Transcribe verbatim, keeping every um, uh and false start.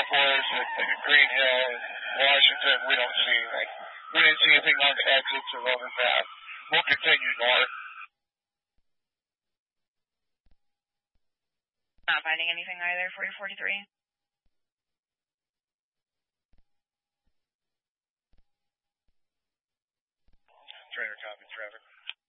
Forest, at Green Hill, Washington, we don't see anything. We didn't see anything on Texas or Roman Path. We'll continue north. Not finding anything either, forty forty-three. Trainer copy, traffic.